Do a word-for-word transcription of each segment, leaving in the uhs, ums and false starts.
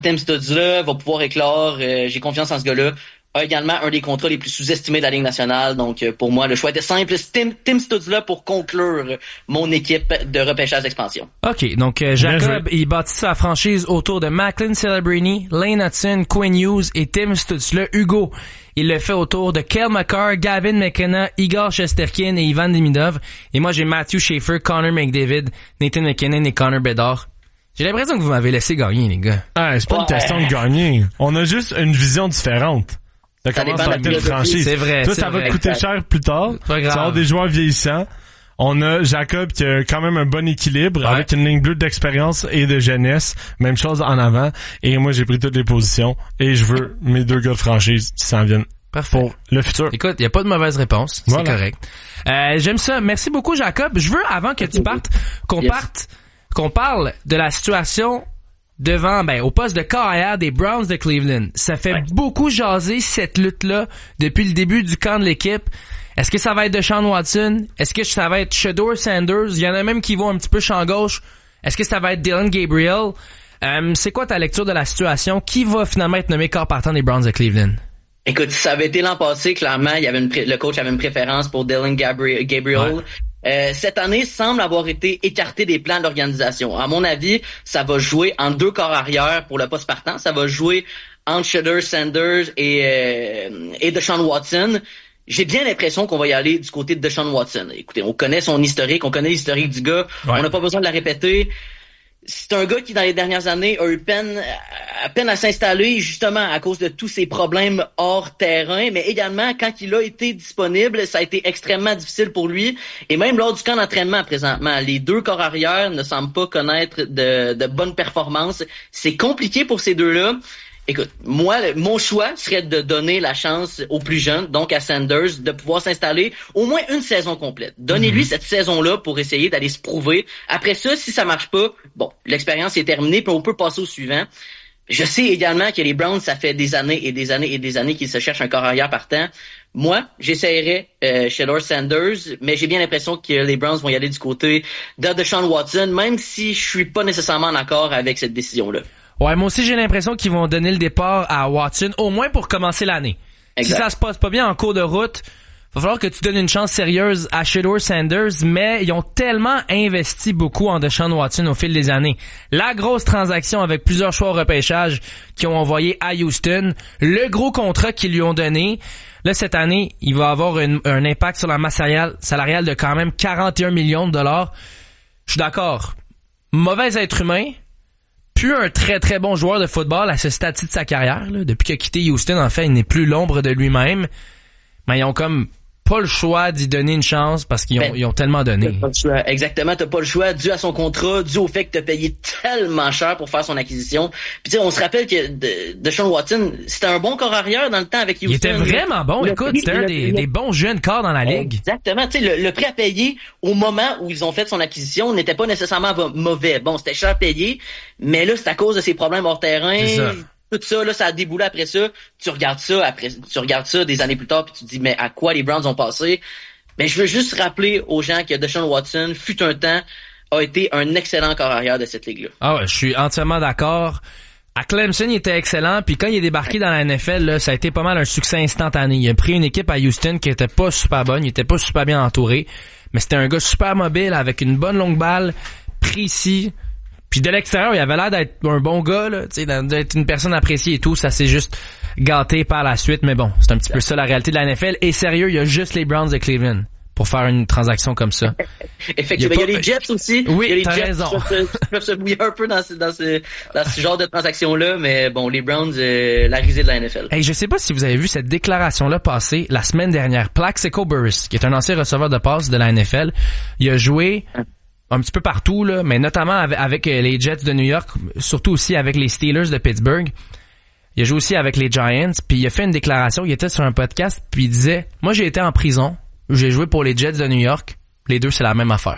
Tim Stutzla va pouvoir éclore. Euh, j'ai confiance en ce gars-là. A également un des contrats les plus sous-estimés de la Ligue nationale. Donc, euh, pour moi, le choix était simple. Tim, Tim Stutzla pour conclure mon équipe de repêchage d'expansion. OK. Donc, euh, Jacob, il bâtit sa franchise autour de Macklin Celebrini, Lane Hudson, Quinn Hughes et Tim Stutzla. Hugo, il le fait autour de Cale Makar, Gavin McKenna, Igor Shesterkin et Ivan Demidov. Et moi, j'ai Matthew Schaefer, Connor McDavid, Nathan McKinnon et Connor Bedard. J'ai l'impression que vous m'avez laissé gagner, les gars. Ah, c'est pas ouais. une question de gagner. On a juste une vision différente. De Ça comment dépend ça va de être une la franchise. C'est vrai, Toi, c'est ça vrai. va te coûter cher plus tard. Pas grave. Tu vas avoir des joueurs vieillissants. On a Jacob qui a quand même un bon équilibre Ouais. avec une ligne bleue d'expérience et de jeunesse. Même chose en avant. Et moi, j'ai pris toutes les positions. Et je veux mes deux gars de franchise qui s'en viennent. Parfait. Pour le futur. Écoute, il y a pas de mauvaise réponse. Voilà. C'est correct. Euh, j'aime ça. Merci beaucoup, Jacob. Je veux, avant que tu partes, qu'on Yes. parte, qu'on parle de la situation devant, ben, au poste de carrière des Browns de Cleveland. Ça fait Ouais. beaucoup jaser cette lutte-là depuis le début du camp de l'équipe. Est-ce que ça va être Deshaun Watson? Est-ce que ça va être Shedeur Sanders? Il y en a même qui vont un petit peu champ gauche. Est-ce que ça va être Dylan Gabriel? Euh, c'est quoi ta lecture de la situation? Qui va finalement être nommé corps partant des Browns de Cleveland? Écoute, si ça avait été l'an passé, clairement, il y avait une pré- le coach avait une préférence pour Dylan Gabri- Gabriel. Ouais. Euh, cette année semble avoir été écarté des plans de l'organisation. À mon avis, ça va jouer en deux corps arrière pour le poste partant. Ça va jouer entre Shedeur Sanders et, euh, et Deshaun Watson. J'ai bien l'impression qu'on va y aller du côté de Deshaun Watson. Écoutez, on connaît son historique, on connaît l'historique du gars. Ouais. On n'a pas besoin de la répéter. C'est un gars qui, dans les dernières années, a eu peine, à peine à s'installer, justement, à cause de tous ses problèmes hors terrain, mais également, quand il a été disponible, ça a été extrêmement difficile pour lui. Et même lors du camp d'entraînement, présentement, les deux corps arrière ne semblent pas connaître de, de bonnes performances. C'est compliqué pour ces deux-là. Écoute, moi, le- mon choix serait de donner la chance aux plus jeunes, donc à Sanders, de pouvoir s'installer au moins une saison complète. Donnez-lui cette saison-là pour essayer d'aller se prouver. Après ça, si ça marche pas, bon, l'expérience est terminée, puis on peut passer au suivant. Je sais également que les Browns, ça fait des années et des années et des années qu'ils se cherchent un corps arrière partant. Moi, j'essayerais euh, Shedeur Sanders, mais j'ai bien l'impression que les Browns vont y aller du côté de Deshaun Watson, même si je suis pas nécessairement en accord avec cette décision-là. Ouais, moi aussi j'ai l'impression qu'ils vont donner le départ à Watson, au moins pour commencer l'année. Exact. Si ça se passe pas bien en cours de route, va falloir que tu donnes une chance sérieuse à Shedeur Sanders, mais ils ont tellement investi beaucoup en Deshaun Watson au fil des années. La grosse transaction avec plusieurs choix au repêchage qu'ils ont envoyé à Houston, le gros contrat qu'ils lui ont donné. Là, cette année, il va avoir une, un impact sur la masse salariale, salariale de quand même quarante et un millions de dollars. Je suis d'accord. Mauvais être humain. Plus un très très bon joueur de football à ce stade-ci de sa carrière. Là. Depuis qu'il a quitté Houston, en fait, il n'est plus l'ombre de lui-même. Mais ils ont comme pas le choix d'y donner une chance parce qu'ils ont, Ben, ils ont tellement donné. T'as pas le choix. Exactement, t'as pas le choix, dû à son contrat, dû au fait que t'as payé tellement cher pour faire son acquisition. Puis tu sais, on se rappelle que de, Deshaun Watson, c'était un bon corps arrière dans le temps avec Houston. Il était vraiment bon. Le Écoute, prix- c'était un le- des, le- des bons jeunes corps dans la ligue. Exactement. Tu sais, le, le prix à payer au moment où ils ont fait son acquisition n'était pas nécessairement vo- mauvais. Bon, c'était cher payé, mais là, c'est à cause de ses problèmes hors terrain. C'est ça. Tout ça, là, ça a déboulé après ça. Tu regardes ça après, tu regardes ça des années plus tard, puis tu te dis, mais à quoi les Browns ont passé? Mais je veux juste rappeler aux gens que Deshaun Watson, fut un temps, a été un excellent corps arrière de cette ligue-là. Ah ouais, je suis entièrement d'accord. À Clemson, il était excellent, puis quand il est débarqué dans la N F L, là, ça a été pas mal un succès instantané. Il a pris une équipe à Houston qui était pas super bonne, il était pas super bien entouré, mais c'était un gars super mobile, avec une bonne longue balle, précis. Puis de l'extérieur, il avait l'air d'être un bon gars, là, tu sais, d'être une personne appréciée et tout. Ça s'est juste gâté par la suite, mais bon, c'est un petit peu ça la réalité de la N F L. Et sérieux, il y a juste les Browns de Cleveland pour faire une transaction comme ça. Effectivement, il y a, Il y a pas- les Jets aussi. Oui, il y a les t'as Jets raison. qui peuvent, se- qui peuvent se bouiller un peu dans ce, dans ce, dans ce genre de transaction-là, mais bon, les Browns, euh, la risée de la N F L. Hey, je sais pas si vous avez vu cette déclaration-là passer la semaine dernière. Plaxico Burress, qui est un ancien receveur de passe de la N F L, il a joué un petit peu partout, là, mais notamment avec, avec les Jets de New York, surtout aussi avec les Steelers de Pittsburgh. Il a joué aussi avec les Giants, puis il a fait une déclaration, il était sur un podcast, puis il disait « Moi, j'ai été en prison, j'ai joué pour les Jets de New York, les deux, c'est la même affaire. »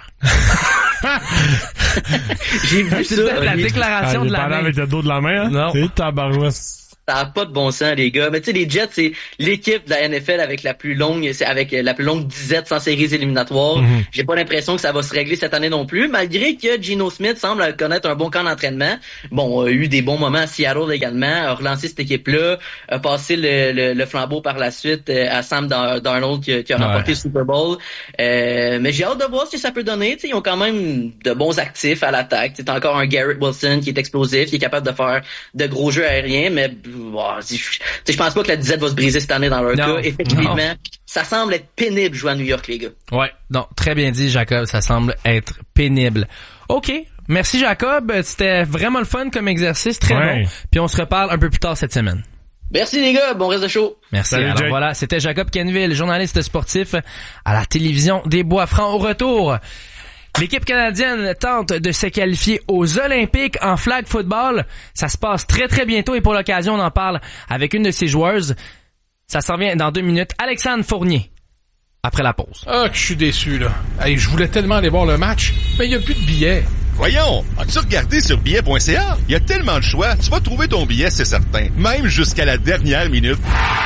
J'ai vu C'était ça. la Olivier. déclaration Ah, il de la parlait main. avec le dos de la main, hein? Non. C'est tabarouette. Ça n'a pas de bon sens, les gars. Mais tu sais, les Jets, c'est l'équipe de la N F L avec la plus longue, c'est avec la plus longue disette sans séries éliminatoires. Mm-hmm. J'ai pas l'impression que ça va se régler cette année non plus, malgré que Geno Smith semble connaître un bon camp d'entraînement. Bon, a eu des bons moments à Seattle également, a relancé cette équipe-là, a passé le, le, le flambeau par la suite à Sam Darnold qui, qui a remporté ouais. le Super Bowl. Euh, mais j'ai hâte de voir ce que ça peut donner. T'sais, ils ont quand même de bons actifs à l'attaque. C'est encore un Garrett Wilson qui est explosif, qui est capable de faire de gros jeux aériens, mais wow, je pense pas que la disette va se briser cette année dans leur non, cas. Effectivement, non. Ça semble être pénible jouer à New York, les gars. Ouais, non, très bien dit, Jacob. Ça semble être pénible. OK. Merci, Jacob. C'était vraiment le fun comme exercice. Très ouais. bon. Puis on se reparle un peu plus tard cette semaine. Merci, les gars. Bon reste de show. Merci. Salut, Alors Jake. Voilà, c'était Jacob Quenneville, journaliste sportif à la télévision des Bois-Francs. Au retour, l'équipe canadienne tente de se qualifier aux Olympiques en flag football. Ça se passe très très bientôt et pour l'occasion, on en parle avec une de ses joueuses. Ça s'en vient dans deux minutes. Alexandre Fournier, après la pause. Ah, que je suis déçu, là. Hey, je voulais tellement aller voir le match, mais il n'y a plus de billets. Voyons, as-tu regardé sur billet point c a? Il y a tellement de choix, tu vas trouver ton billet, c'est certain. Même jusqu'à la dernière minute.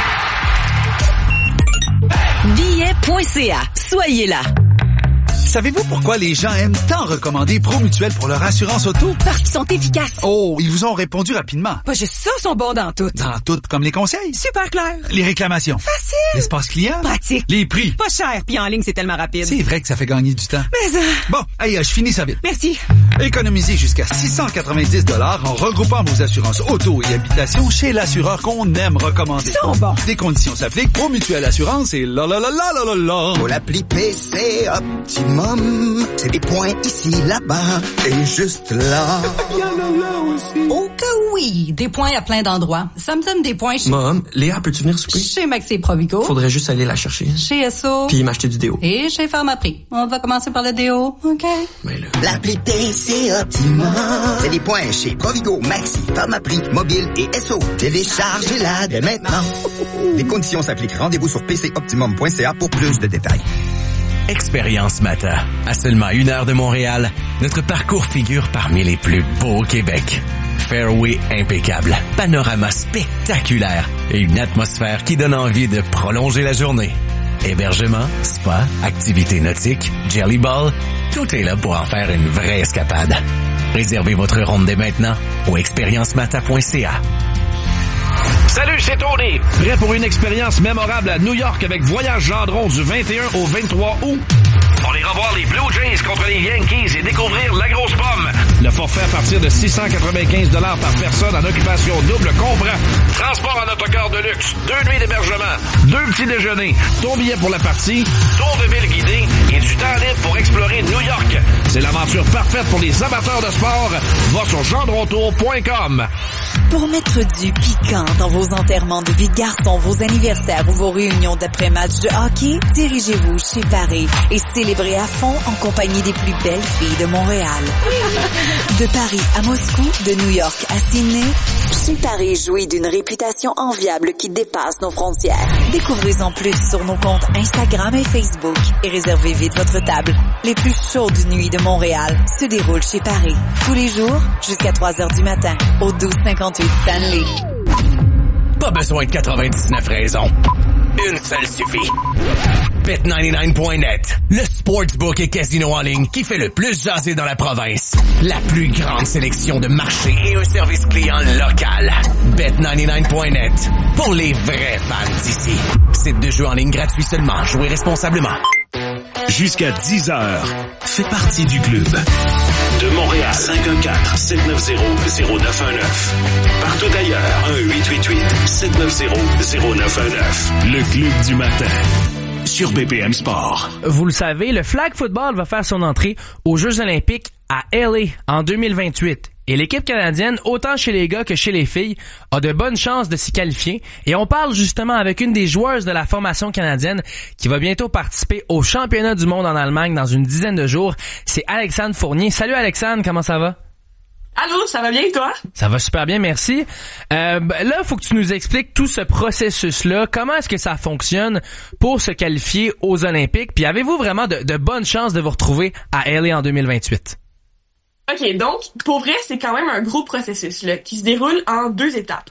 billet point c a. Soyez là. Savez-vous pourquoi les gens aiment tant recommander Promutuel pour leur assurance auto? Parce qu'ils sont efficaces. Oh, ils vous ont répondu rapidement. Pas juste ça, sont bons dans tout. Dans tout, comme les conseils. Super clair. Les réclamations. Facile. L'espace client. Pratique. Les prix. Pas cher, puis en ligne, c'est tellement rapide. C'est vrai que ça fait gagner du temps. Mais euh... Bon, hey, je finis ça vite. Merci. Économisez jusqu'à six cent quatre-vingt-dix dollars en regroupant vos assurances auto et habitation chez l'assureur qu'on aime recommander. Ils sont bons. Des conditions s'appliquent. Promutuel Assurance et la la la la la la la. Pour l'appli P C Optimum. C'est des points ici, là-bas et juste là. Oh que oui! Des points à plein d'endroits. Ça me donne des points chez... Mom, Léa, peux-tu venir souper? Chez Maxi Provigo. Faudrait juste aller la chercher. Chez S O. Puis m'acheter du déo. Et chez Pharmaprix. On va commencer par le déo, OK? Mais là... L'appli P C Optimum. C'est des points chez Provigo, Maxi, Pharmaprix, Mobile et S O. Téléchargez-la dès maintenant. Les conditions s'appliquent. Rendez-vous sur p c optimum point c a pour plus de détails. Expérience Mata. À seulement une heure de Montréal, notre parcours figure parmi les plus beaux au Québec. Fairway impeccable, panorama spectaculaire et une atmosphère qui donne envie de prolonger la journée. Hébergement, spa, activités nautiques, jelly ball, tout est là pour en faire une vraie escapade. Réservez votre ronde dès maintenant au expérience mata point c a. Salut, c'est Tony. Prêt pour une expérience mémorable à New York avec Voyage Gendron du vingt et un au vingt-trois août? On ira voir les Blue Jays contre les Yankees et découvrir la grosse pomme. Le forfait à partir de six cent quatre-vingt-quinze dollars par personne en occupation double comprend transport en autocar de luxe, deux nuits d'hébergement, deux petits déjeuners, ton billet pour la partie, tour de ville guidé et du temps libre pour explorer New York. C'est l'aventure parfaite pour les amateurs de sport. Va sur gendrontour point com. Pour mettre du piquant dans vos enterrements de vie de garçon, vos anniversaires ou vos réunions d'après-match de hockey, dirigez-vous chez Paris et célébrez à fond en compagnie des plus belles filles de Montréal. De Paris à Moscou, de New York à Sydney, chez Paris jouit d'une réputation enviable qui dépasse nos frontières. Découvrez-en plus sur nos comptes Instagram et Facebook et réservez vite votre table. Les plus chaudes nuits de Montréal se déroulent chez Paris. Tous les jours, jusqu'à trois heures du matin, au douze cinquante-huit Stanley. Pas besoin de quatre-vingt-dix-neuf raisons. Une seule suffit. bet quatre-vingt-dix-neuf point net, le sportsbook et casino en ligne qui fait le plus jaser dans la province. La plus grande sélection de marchés et un service client local. bet quatre-vingt-dix-neuf point net, pour les vrais fans d'ici. Site de jeu en ligne gratuit seulement. Jouez responsablement. Jusqu'à dix heures, fais partie du club. De Montréal, cinq un quatre, sept neuf zéro, zéro neuf un neuf. Partout ailleurs, un huit huit huit, sept neuf zéro, zéro neuf un neuf. Le club du matin. Sur B P M Sport. Vous le savez, le flag football va faire son entrée aux Jeux olympiques à L A en deux mille vingt-huit. Et l'équipe canadienne, autant chez les gars que chez les filles, a de bonnes chances de s'y qualifier. Et on parle justement avec une des joueuses de la formation canadienne qui va bientôt participer au championnat du monde en Allemagne dans une dizaine de jours. C'est Alexandre Fournier. Salut Alexandre, comment ça va? Allô, ça va bien, toi? Ça va super bien, merci. Euh, là, faut que tu nous expliques tout ce processus-là. Comment est-ce que ça fonctionne pour se qualifier aux Olympiques? Puis avez-vous vraiment de, de bonnes chances de vous retrouver à L A en deux mille vingt-huit? OK, donc, pour vrai, c'est quand même un gros processus là, qui se déroule en deux étapes.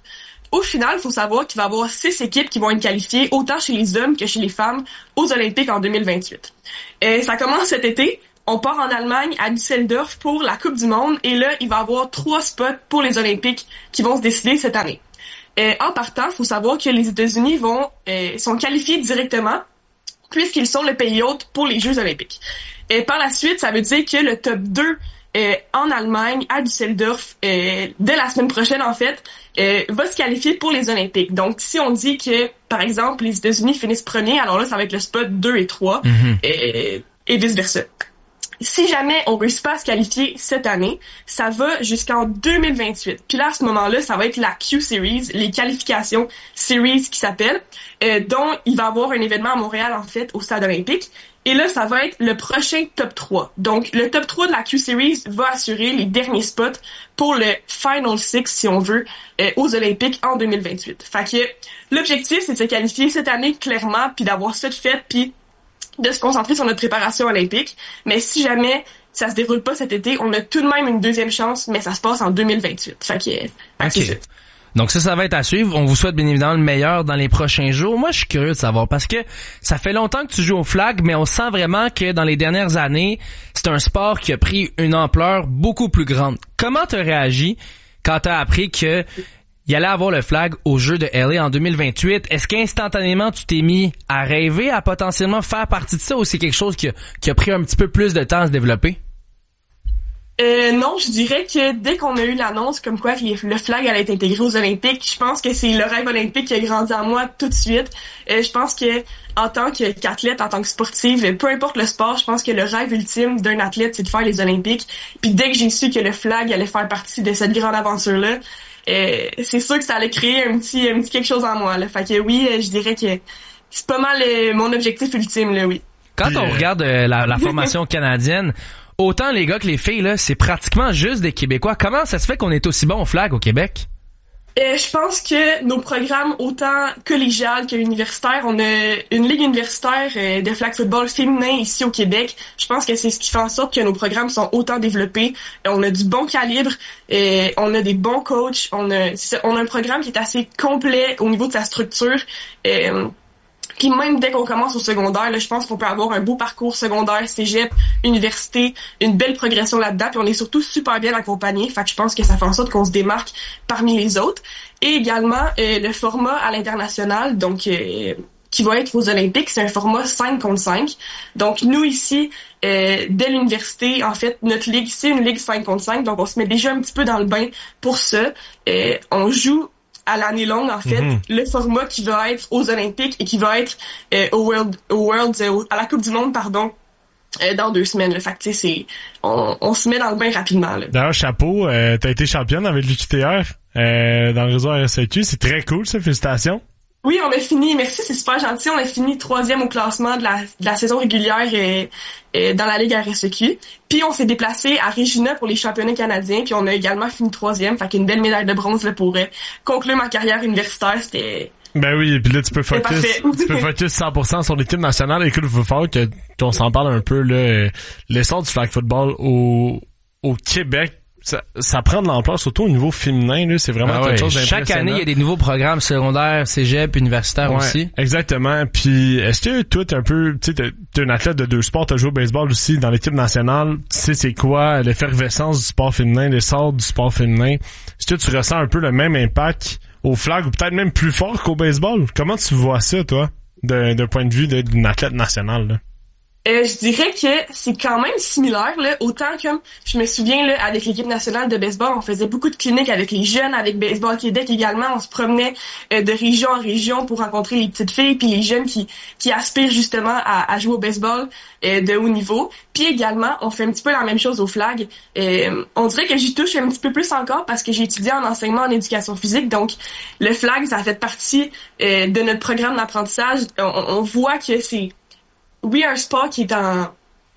au final, il faut savoir qu'il va y avoir six équipes qui vont être qualifiées, autant chez les hommes que chez les femmes, aux Olympiques en deux mille vingt-huit. Et ça commence cet été. On part en Allemagne, à Düsseldorf, pour la Coupe du Monde. Et là, il va y avoir trois spots pour les Olympiques qui vont se décider cette année. Et en partant, il faut savoir que les États-Unis vont euh, sont qualifiés directement, puisqu'ils sont le pays hôte pour les Jeux olympiques. Et par la suite, ça veut dire que le top deux euh, en Allemagne, à Düsseldorf, euh, dès la semaine prochaine, en fait, euh, va se qualifier pour les Olympiques. Donc, si on dit que, par exemple, les États-Unis finissent premiers, alors là, ça va être le spot deux et trois, mm-hmm. et, et vice-versa. Si jamais on réussit pas à se qualifier cette année, ça va jusqu'en deux mille vingt-huit. Puis là, à ce moment-là, ça va être la Q-Series, les qualifications Series qui s'appellent, euh, dont il va y avoir un événement à Montréal, en fait, au Stade olympique. Et là, ça va être le prochain top trois. Donc, le top trois de la Q-Series va assurer les derniers spots pour le Final Six, si on veut, euh, aux Olympiques en deux mille vingt-huit. Fait que l'objectif, c'est de se qualifier cette année, clairement, puis d'avoir ça de fait, puis de se concentrer sur notre préparation olympique. Mais si jamais ça se déroule pas cet été, on a tout de même une deuxième chance, mais ça se passe en deux mille vingt-huit. Fait que, fait que c'est ça. Donc ça, ça va être à suivre. On vous souhaite bien évidemment le meilleur dans les prochains jours. Moi, je suis curieux de savoir parce que ça fait longtemps que tu joues au flag, mais on sent vraiment que dans les dernières années, c'est un sport qui a pris une ampleur beaucoup plus grande. Comment tu as réagi quand tu as appris que il allait avoir le flag aux Jeux de L A en deux mille vingt-huit? Est-ce qu'instantanément, tu t'es mis à rêver à potentiellement faire partie de ça ou c'est quelque chose qui a, qui a pris un petit peu plus de temps à se développer? Euh, non, je dirais que dès qu'on a eu l'annonce comme quoi le flag allait être intégré aux Olympiques, je pense que c'est le rêve olympique qui a grandi en moi tout de suite. Euh, je pense que en tant qu'athlète, en tant que sportive, peu importe le sport, je pense que le rêve ultime d'un athlète, c'est de faire les Olympiques. Puis dès que j'ai su que le flag allait faire partie de cette grande aventure-là, Euh, c'est sûr que ça allait créer un petit un petit quelque chose en moi là. Fait que oui, je dirais que c'est pas mal euh, mon objectif ultime là, oui. Quand on regarde euh, la, la formation canadienne, autant les gars que les filles là, c'est pratiquement juste des Québécois. Comment ça se fait qu'on est aussi bon au flag au Québec? Euh, je pense que nos programmes, autant collégial que universitaire, on a une ligue universitaire euh, de flag football féminin ici au Québec. Je pense que c'est ce qui fait en sorte que nos programmes sont autant développés. Euh, on a du bon calibre, euh, on a des bons coachs, on a, c'est ça, on a un programme qui est assez complet au niveau de sa structure. Euh, Puis même dès qu'on commence au secondaire, là, je pense qu'on peut avoir un beau parcours secondaire, cégep, université, une belle progression là-dedans. Puis on est surtout super bien accompagnés. Fait que je pense que ça fait en sorte qu'on se démarque parmi les autres. Et également, euh, le format à l'international, donc euh, qui va être aux Olympiques, c'est un format cinq contre cinq. Donc nous ici, euh, dès l'université, en fait, notre ligue, c'est une ligue cinq contre cinq. Donc on se met déjà un petit peu dans le bain pour ça. Euh, on joue à l'année longue, en fait, mm-hmm. le format qui va être aux Olympiques et qui va être euh, au World, au World, euh, à la Coupe du Monde, pardon, euh, dans deux semaines. Là. Fait que, tu sais, c'est, on, on se met dans le bain rapidement. Là. D'ailleurs, chapeau, euh, t'as été championne avec l'U Q T R euh, dans le réseau R S E Q. C'est très cool, ça. Félicitations. Oui, on a fini. Merci, c'est super gentil. On a fini troisième au classement de la, de la saison régulière et, et dans la Ligue R S E Q. Puis on s'est déplacé à Regina pour les championnats canadiens. Puis on a également fini troisième. Fait qu'une belle médaille de bronze là, pour euh, conclure ma carrière universitaire. C'était... Ben oui, et puis là, tu peux focus, tu peux focus cent pour cent sur l'équipe nationale. Écoute, il faut faire que, qu'on s'en parle un peu, là. L'essor du flag football au, au Québec. Ça, ça prend de l'ampleur, surtout au niveau féminin, là, c'est vraiment ah quelque ouais. chose d'impressionnant. Chaque année, il y a des nouveaux programmes secondaires, cégep, universitaires ouais, aussi. Exactement. Puis, est-ce que toi, t'es un peu, tu sais, t'es, t'es un athlète de deux sports, t'as joué au baseball aussi dans l'équipe nationale, tu sais c'est quoi l'effervescence du sport féminin, l'essor du sport féminin. Est-ce que tu ressens un peu le même impact au flag ou peut-être même plus fort qu'au baseball? Comment tu vois ça, toi, d'un, d'un point de vue de, d'une athlète nationale, là? Euh, je dirais que c'est quand même similaire, là. Autant comme, je me souviens, là, avec l'équipe nationale de baseball, on faisait beaucoup de cliniques avec les jeunes, avec Baseball Québec également. On se promenait euh, de région en région pour rencontrer les petites filles puis les jeunes qui qui aspirent justement à, à jouer au baseball euh, de haut niveau. Puis également, on fait un petit peu la même chose au flag. Euh, on dirait que j'y touche un petit peu plus encore parce que j'ai étudié en enseignement en éducation physique. Donc, le flag, ça fait partie euh, de notre programme d'apprentissage. On, on voit que c'est oui, un sport qui est en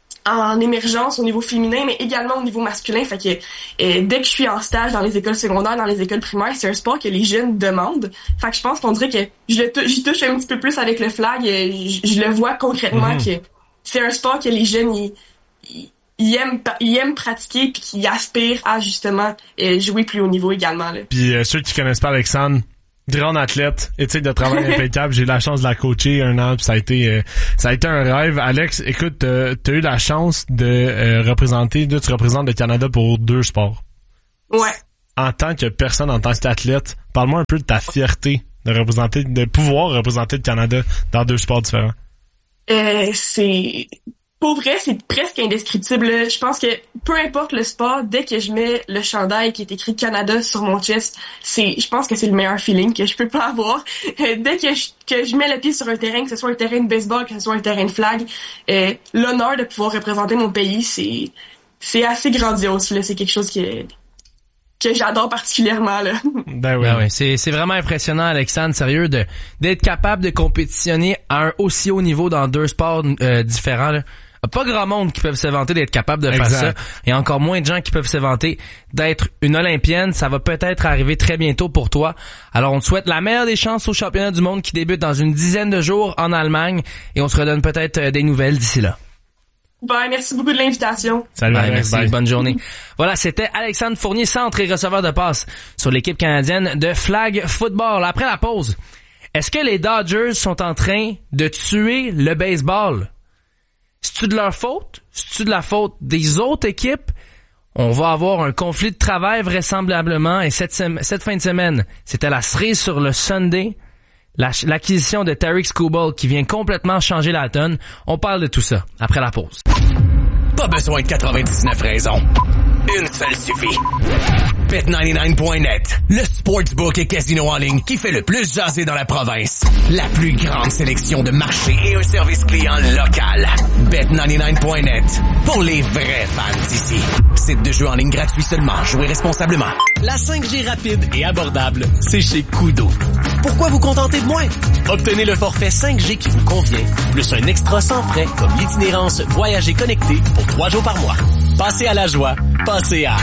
en émergence au niveau féminin, mais également au niveau masculin. Fait que euh, dès que je suis en stage dans les écoles secondaires, dans les écoles primaires, c'est un sport que les jeunes demandent. Fait que je pense qu'on dirait que je le j'y touche un petit peu plus avec le flag. Je, je le vois concrètement mmh. que c'est un sport que les jeunes ils, ils, ils aiment ils aiment pratiquer puis qui aspirent à justement euh, jouer plus haut niveau également. Là. Puis euh, ceux qui connaissent pas Alexandre, Grande athlète, éthique de travail impeccable. J'ai eu la chance de la coacher un an, puis ça a été euh, ça a été un rêve. Alex, écoute, euh, t'as eu la chance de euh, représenter, de, tu représentes le Canada pour deux sports. Ouais. En tant que personne, en tant qu'athlète, parle-moi un peu de ta fierté de représenter, de pouvoir représenter le Canada dans deux sports différents. Euh, c'est... Pour vrai, c'est presque indescriptible. Je pense que peu importe le sport, dès que je mets le chandail qui est écrit Canada sur mon chest, c'est, je pense que c'est le meilleur feeling que je peux pas avoir. Euh, dès que je, que je mets le pied sur un terrain, que ce soit un terrain de baseball, que ce soit un terrain de flag, euh, l'honneur de pouvoir représenter mon pays, c'est, c'est assez grandiose, là. C'est quelque chose que, que j'adore particulièrement, là. Ben oui. Ben oui. C'est, c'est vraiment impressionnant, Alexandre, sérieux, de, d'être capable de compétitionner à un aussi haut niveau dans deux sports, euh, différents, là. Pas grand monde qui peuvent se vanter d'être capable de exact. faire ça. Et encore moins de gens qui peuvent se vanter d'être une Olympienne. Ça va peut-être arriver très bientôt pour toi. Alors, on te souhaite la meilleure des chances au championnat du monde qui débute dans une dizaine de jours en Allemagne. Et on se redonne peut-être des nouvelles d'ici là. Bye, merci beaucoup de l'invitation. Salut, bye, Alex, merci, bye. bonne journée. Voilà, c'était Alexandre Fournier, centre et receveur de passe sur l'équipe canadienne de flag football. Après la pause, est-ce que les Dodgers sont en train de tuer le baseball? C'est-tu de leur faute? C'est-tu de la faute des autres équipes? On va avoir un conflit de travail vraisemblablement et cette, sem- cette fin de semaine, c'était la cerise sur le Sunday, la- l'acquisition de Tarik Skubal qui vient complètement changer la donne. On parle de tout ça après la pause. Pas besoin de quatre-vingt-dix-neuf raisons. Une seule suffit. Bet quatre-vingt-dix-neuf point net, le sportsbook et casino en ligne qui fait le plus jaser dans la province. La plus grande sélection de marchés et un service client local. Bet quatre-vingt-dix-neuf point net, pour les vrais fans d'ici. Site de jeu en ligne gratuit seulement, jouez responsablement. La cinq G rapide et abordable, c'est chez Koodo. Pourquoi vous contenter de moins? Obtenez le forfait cinq G qui vous convient, plus un extra sans frais comme l'itinérance Voyager connecté pour trois jours par mois. Passez à la joie, passez à...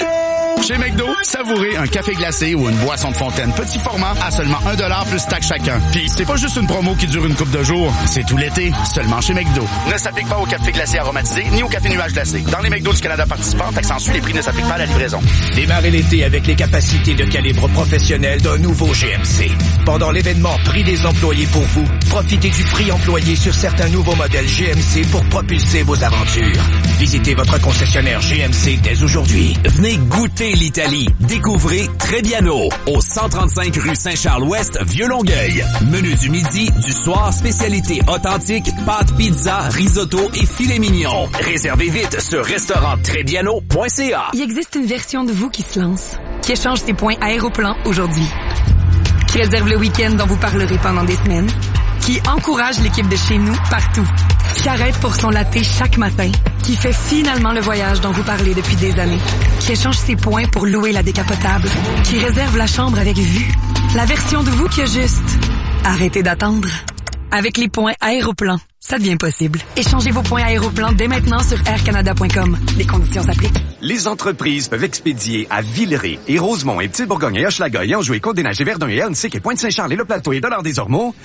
Chez McDo, savourez un café glacé ou une boisson de fontaine petit format à seulement un dollar plus taxe chacun. Puis c'est pas juste une promo qui dure une couple de jours, c'est tout l'été, seulement chez McDo. Ne s'applique pas au café glacé aromatisé ni au café nuage glacé. Dans les McDo du Canada participants, taxe en sus, les prix ne s'appliquent pas à la livraison. Démarrez l'été avec les capacités de calibre professionnel d'un nouveau G M C. Pendant l'événement Prix des employés pour vous, profitez du prix employé sur certains nouveaux modèles G M C pour propulser vos aventures. Visitez votre concessionnaire G M C dès aujourd'hui. Venez goûter l'Italie. Découvrez Trebbiano au cent trente-cinq rue Saint-Charles-Ouest, Vieux-Longueuil. Menu du midi, du soir, spécialité authentique, pâtes, pizza, risotto et filet mignon. Réservez vite sur restaurant trebbiano point c a. Il existe une version de vous qui se lance, qui échange ses points Aéroplan aujourd'hui, qui réserve le week-end dont vous parlerez pendant des semaines, qui encourage l'équipe de chez nous partout, qui arrête pour son latte chaque matin, qui fait finalement le voyage dont vous parlez depuis des années, qui échange ses points pour louer la décapotable, qui réserve la chambre avec vue, la version de vous qui a juste arrêtez d'attendre. Avec les points Aéroplan, ça devient possible. Échangez vos points Aéroplan dès maintenant sur air canada point com. Les conditions s'appliquent. Les entreprises peuvent expédier à Villeray et Rosemont et Petite-Bourgogne et Hochelaga et Anjou et Côte-des-Neiges et Verdun et Ernsic et Pointe-Saint-Charles et Le Plateau et Dollard-des-Ormeaux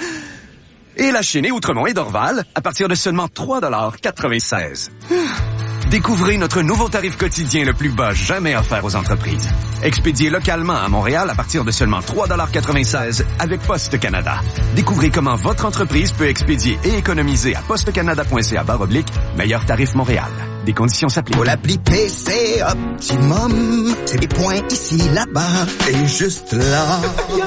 et La Chine et Outremont et Dorval à partir de seulement trois dollars quatre-vingt-seize. Découvrez notre nouveau tarif quotidien le plus bas jamais offert aux entreprises. Expédié localement à Montréal à partir de seulement trois dollars quatre-vingt-seize avec Poste Canada. Découvrez comment votre entreprise peut expédier et économiser à postecanada point c a barre oblique meilleur tarif Montréal. Des conditions s'appliquent. Pour l'appli P C Optimum, c'est des points ici, là-bas et juste là.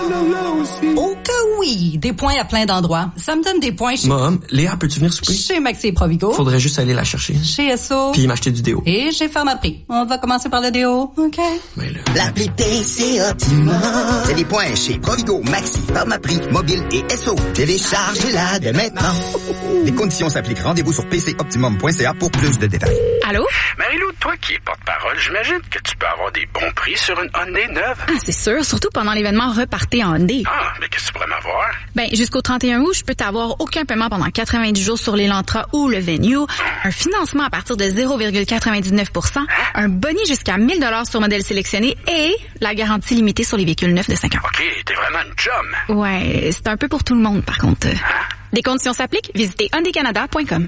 Oh que oui, des points à plein d'endroits. Ça me donne des points chez... Mom, Léa, peux-tu venir souper? Chez Maxi et Provigo. Faudrait juste aller la chercher. Chez S O. Puis m'acheter du déo. Et chez Pharmaprix. On va commencer par le déo, OK? Mais là... L'appli P C Optimum, c'est des points chez Provigo, Maxi, Pharmaprix, Mobile et S O. Téléchargez-la dès maintenant. Les conditions s'appliquent. Rendez-vous sur p c optimum point c a pour plus de détails. Allô? Marie-Lou, toi qui es porte-parole, j'imagine que tu peux avoir des bons prix sur une Hyundai neuve. Ah, c'est sûr, surtout pendant l'événement Repartez en Hyundai. Ah, mais qu'est-ce que tu pourrais m'avoir? Ben, jusqu'au trente et un août, je peux t'avoir aucun paiement pendant quatre-vingt-dix jours sur l'Elantra ou le Venue, un financement à partir de zéro virgule quatre-vingt-dix-neuf pour cent, un boni jusqu'à mille dollars sur modèle sélectionné et la garantie limitée sur les véhicules neufs de cinq ans. OK, t'es vraiment une chum. Ouais, c'est un peu pour tout le monde, par contre. Des conditions s'appliquent, visitez hyundai canada point com.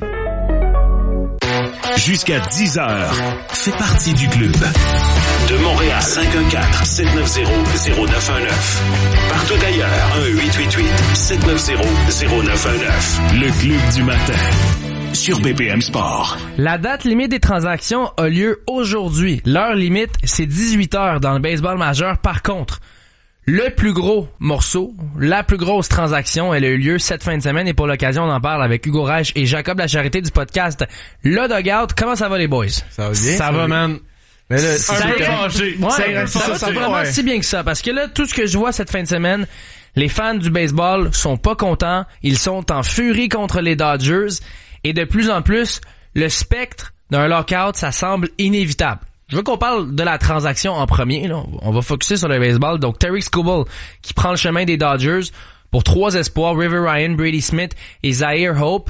Jusqu'à dix heures, fais partie du club. De Montréal, cinq un quatre, sept neuf zéro, zéro neuf un neuf. Partout ailleurs, un huit huit huit, sept neuf zéro, zéro neuf un neuf. Le Club du matin. Sur B P M Sport. La date limite des transactions a lieu aujourd'hui. L'heure limite, c'est dix-huit heures dans le baseball majeur. Par contre, le plus gros morceau, la plus grosse transaction, elle a eu lieu cette fin de semaine et pour l'occasion, on en parle avec Hugo Reich et Jacob Lacharité du podcast Le Dugout. Comment ça va les boys? Ça va bien? Ça, ça va, man. Mais là, ça, ça, ouais, ça, ça, ça, ça va vraiment ouais. si bien que ça. Parce que là, tout ce que je vois cette fin de semaine, les fans du baseball sont pas contents. Ils sont en furie contre les Dodgers. Et de plus en plus, le spectre d'un lockout, ça semble inévitable. Je veux qu'on parle de la transaction en premier. Là. On va focuser sur le baseball. Donc, Terry Skubal qui prend le chemin des Dodgers pour trois espoirs, River Ryan, Brady Smith et Zaire Hope.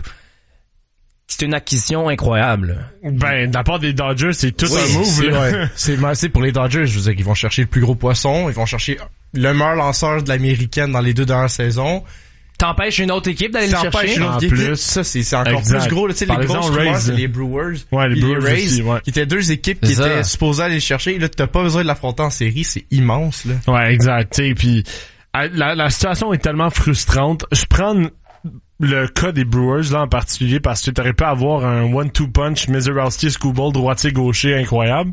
C'est une acquisition incroyable. Ben, de la part des Dodgers, c'est tout oui, un move. C'est, là. Ouais. c'est, c'est pour les Dodgers, je veux dire qu'ils vont chercher le plus gros poisson, ils vont chercher le meilleur lanceur de l'américaine dans les deux dernières saisons. T'empêches une autre équipe d'aller le chercher. Une autre en équipe. plus. Ça, c'est, c'est encore exact. plus gros. Tu sais, les grosses rumeurs, c'est les Brewers. Ouais, les Brewers les Rays, aussi, ouais. qui étaient deux équipes qui c'est étaient ça. supposées aller le chercher. Là, t'as pas besoin de l'affronter en série, c'est immense, là. Ouais, exact. Tu sais, puis la, la situation est tellement frustrante. Je prends le cas des Brewers, là, en particulier, parce que t'aurais pu avoir un one-two punch, Mizorowski, Skubal, droitier-gaucher incroyable.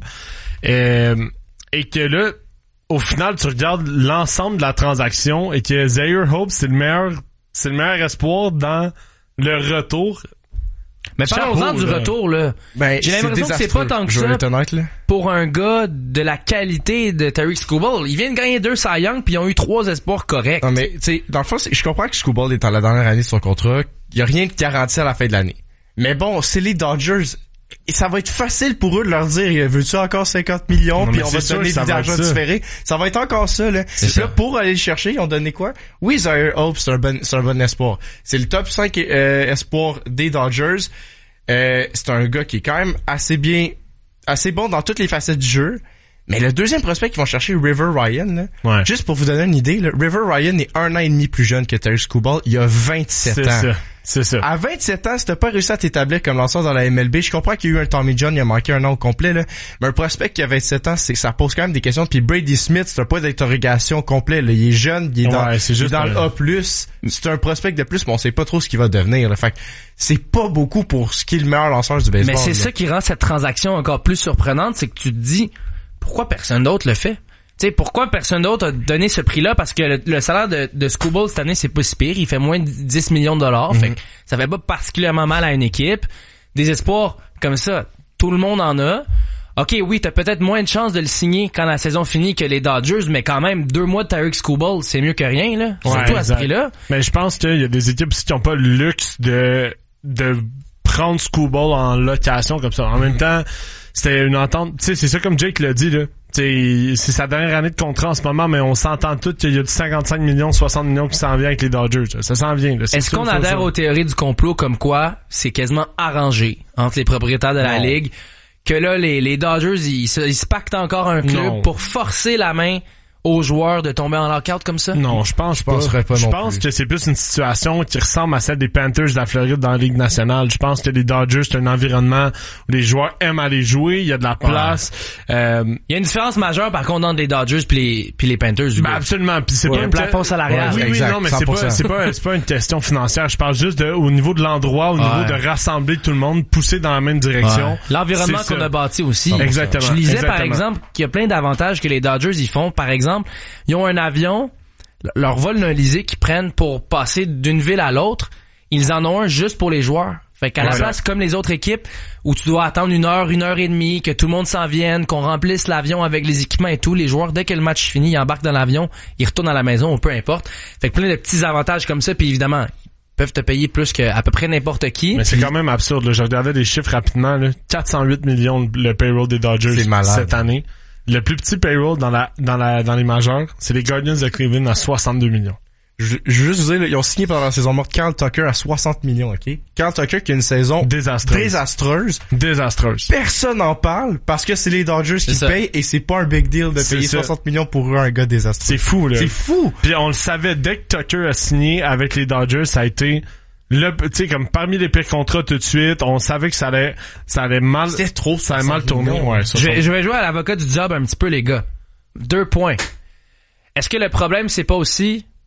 Et, et que là, au final, tu regardes l'ensemble de la transaction et que Zaire Hope, c'est le meilleur, c'est le meilleur espoir dans le retour. Mais parlons-en du retour, là. Ben, j'ai l'impression que c'est pas tant que ça honnête, là. pour un gars de la qualité de Terry Skubal. Il vient de gagner deux Cy Young puis ils ont eu trois espoirs corrects. Non, mais, tu sais, dans le fond, je comprends que Skubal est dans la dernière année de son contrat. Il y a rien de garanti à la fin de l'année. Mais bon, c'est les Dodgers. Et ça va être facile pour eux de leur dire, veux-tu encore cinquante millions puis on va te donner de l'argent différé. Ça va être encore ça, là. C'est là, pour aller le chercher, ils ont donné quoi? Oui, Zaire Hope, c'est un bon, c'est un bon espoir. C'est le top cinq euh, espoir des Dodgers. Euh, c'est un gars qui est quand même assez bien, assez bon dans toutes les facettes du jeu. Mais le deuxième prospect qu'ils vont chercher, River Ryan, là, ouais. juste pour vous donner une idée, là, River Ryan est un an et demi plus jeune que Terry Skubal. Il a vingt-sept c'est ans. Ça. C'est ça. À vingt-sept ans, si t'as pas réussi à t'établir comme lanceur dans la M L B, je comprends qu'il y a eu un Tommy John, il a manqué un an au complet, là. Mais un prospect qui a vingt-sept ans, c'est que ça pose quand même des questions. Puis Brady Smith, c'est un point d'interrogation complet, là. Il est jeune, il est dans, ouais, c'est il est juste dans un... le A plus. C'est un prospect de plus, mais on sait pas trop ce qu'il va devenir, là. Fait que c'est pas beaucoup pour ce qui est le meilleur lanceur du baseball. Mais c'est là. ça qui rend cette transaction encore plus surprenante, c'est que tu te dis, pourquoi personne d'autre le fait? Tu sais, pourquoi personne d'autre a donné ce prix-là? Parce que le, le salaire de, de Skubal cette année, c'est pas si pire. Il fait moins de dix millions de dollars. Mm-hmm. Fait que ça fait pas particulièrement mal à une équipe. Des espoirs comme ça, tout le monde en a. OK, oui, t'as peut-être moins de chances de le signer quand la saison finit que les Dodgers, mais quand même, deux mois de Terry Skubal, c'est mieux que rien, là. Ouais, surtout exact. à ce prix-là. Mais je pense qu'il y a des équipes aussi qui n'ont pas le luxe de, de prendre Skubal en location comme ça. En même temps, c'était une entente, tu sais, c'est ça comme Jake l'a dit, là. T'sais, c'est sa dernière année de contrat en ce moment, mais on s'entend tous qu'il y a du cinquante-cinq millions, soixante millions qui s'en vient avec les Dodgers. Ça s'en vient. Là. Est-ce qu'on adhère ça. aux théories du complot comme quoi c'est quasiment arrangé entre les propriétaires de la non. Ligue que là, les, les Dodgers, ils se, ils se pactent encore un club non. pour forcer la main aux joueurs de tomber en lockout comme ça? Non, je pense je pas. pas je non pense plus. que c'est plus une situation qui ressemble à celle des Panthers de la Floride dans la Ligue nationale. Je pense que les Dodgers, c'est un environnement où les joueurs aiment aller jouer, il y a de la place. Ouais. Euh, il y a une différence majeure par contre entre les Dodgers puis les puis les Panthers du ben absolument, puis c'est ouais, pas un plafond salarial. Ouais, oui, oui, exact, non, mais c'est pas c'est pas c'est pas une question financière, je parle juste de au niveau de l'endroit, au ouais. niveau de rassembler tout le monde, pousser dans la même direction. Ouais. L'environnement qu'on ça. a bâti aussi. Exactement. Je lisais Exactement. par exemple qu'il y a plein d'avantages que les Dodgers y font. Par exemple, ils ont un avion, leur vol d'un lisée qu'ils prennent pour passer d'une ville à l'autre, ils en ont un juste pour les joueurs. Fait qu'à ouais, la place, là. comme les autres équipes, où tu dois attendre une heure, une heure et demie, que tout le monde s'en vienne, qu'on remplisse l'avion avec les équipements et tout, les joueurs, dès que le match finit, ils embarquent dans l'avion, ils retournent à la maison, ou peu importe. Fait que plein de petits avantages comme ça, puis évidemment, ils peuvent te payer plus que à peu près n'importe qui. Mais c'est quand même absurde, là. Je regardais des chiffres rapidement, là. quatre cent huit millions le payroll des Dodgers cette année. Le plus petit payroll dans la dans la dans les majeures, c'est les Guardians de Cleveland à soixante-deux millions. Je, je veux juste vous dire, là, ils ont signé pendant la saison morte Carl Tucker à soixante millions, ok? Carl Tucker qui a une saison désastreuse. Désastreuse. Désastreuse. Personne n'en parle parce que c'est les Dodgers qui payent et c'est pas un big deal de payer soixante millions pour un gars désastreux. C'est fou, là. C'est fou! Puis on le savait, dès que Tucker a signé avec les Dodgers, ça a été le, tu sais, comme parmi les pires contrats tout de suite, on savait que ça allait, ça allait mal, c'est trop, ça allait mal tourner. Ouais, je vais, je vais jouer à l'avocat du diable un petit peu, les gars. Deux points. Est-ce que le problème, c'est pas aussi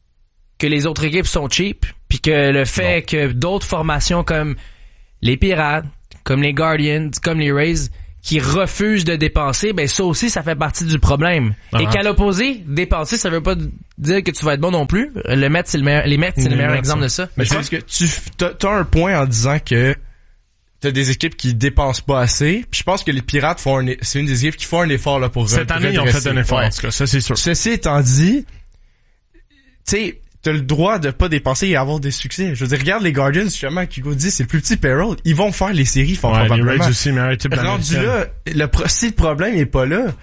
que les autres équipes sont cheap, puis que le fait bon. que d'autres formations comme les Pirates, comme les Guardians, comme les Rays, qui refusent de dépenser, ben ça aussi, ça fait partie du problème. Uh-huh. Et qu'à l'opposé, dépenser, ça veut pas dire que tu vas être bon non plus. Le Mets, c'est le meilleur, les Mets, c'est le meilleur exemple de ça. Mais je pense que tu t'as, t'as un point en disant que t'as des équipes qui dépensent pas assez. Puis je pense que les Pirates font un, c'est une des équipes qui font un effort là pour cette année, ils ont fait un effort. Ouais. En tout cas, ça c'est sûr. Ceci étant dit, tu sais, t'as le droit de pas dépenser et avoir des succès. Je veux dire, regarde les Guardians, justement, qui dit c'est le plus petit payroll. Ils vont faire les séries, font ouais, probablement. Les Rays aussi, mais type rendu là, le, si le problème est pas là,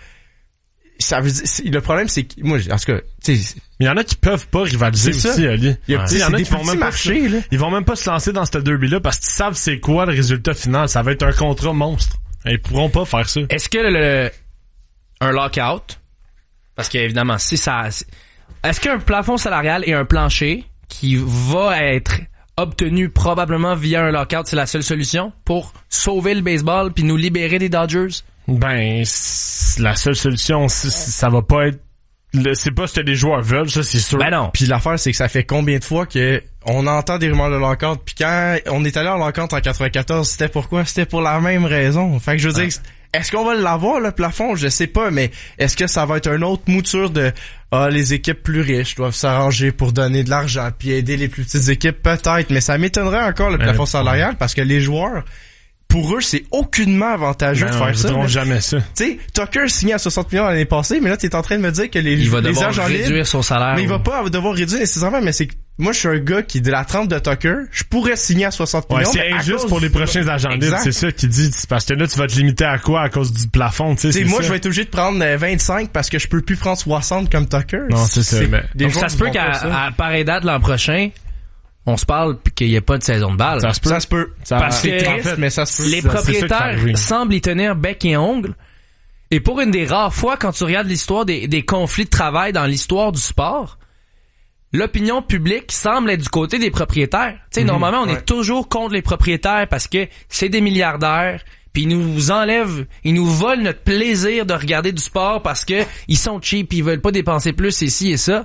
ça veut dire, le problème c'est que, moi, en tout cas, tu sais. Mais il y en a qui peuvent pas rivaliser c'est aussi, ça. Ali. Il y, ouais. y en a qui vont même marcher, pas, là. Ils vont même pas se lancer dans ce derby-là parce qu'ils savent c'est quoi le résultat final. Ça va être un contrat monstre. Ils pourront pas faire ça. Est-ce que le, un lockout, parce qu'évidemment, si ça, est-ce qu'un plafond salarial et un plancher qui va être obtenu probablement via un lockout, c'est la seule solution pour sauver le baseball puis nous libérer des Dodgers? Ben, la seule solution, ça va pas être le, c'est pas ce que les joueurs veulent, ça c'est sûr. Ben non. Puis l'affaire c'est que ça fait combien de fois que on entend des rumeurs de lockout, puis quand on est allé en lockout en quatre-vingt-quatorze, c'était pourquoi? C'était pour la même raison. Fait que je veux dire, ah. est-ce qu'on va l'avoir le plafond? Je sais pas, mais est-ce que ça va être une autre mouture de ah les équipes plus riches doivent s'arranger pour donner de l'argent puis aider les plus petites équipes peut-être, mais ça m'étonnerait encore le plafond euh, salarial parce que les joueurs pour eux, c'est aucunement avantageux ben de faire non, ça. Ils ne jamais ça. Tu sais, Tucker signé à soixante millions l'année passée, mais là, t'es en train de me dire que les, il va les devoir agents réduire libres, son salaire. Mais ou... il va pas devoir réduire nécessairement, mais c'est que moi, je suis un gars qui, de la trempe de Tucker, je pourrais signer à soixante ouais, millions. C'est injuste pour les prochains agents libres, c'est ça qui dit, parce que là, tu vas te limiter à quoi à cause du plafond, tu sais. Moi, ça. je vais être obligé de prendre vingt-cinq parce que je peux plus prendre soixante comme Tucker. Non, c'est, c'est ça. Mais... Donc, ça se peut qu'à à pareille date l'an prochain, on se parle pis qu'il n'y ait pas de saison de balle. Ça se peut. Ça se peut. Ça Parce que en fait, mais ça se peut. les propriétaires semblent y tenir bec et ongle. Et pour une des rares fois, quand tu regardes l'histoire des, des conflits de travail dans l'histoire du sport, l'opinion publique semble être du côté des propriétaires. Tu sais, mmh, normalement, on ouais. est toujours contre les propriétaires parce que c'est des milliardaires, puis ils nous enlèvent, ils nous volent notre plaisir de regarder du sport parce que ils sont cheap, ils veulent pas dépenser plus et ci et ça.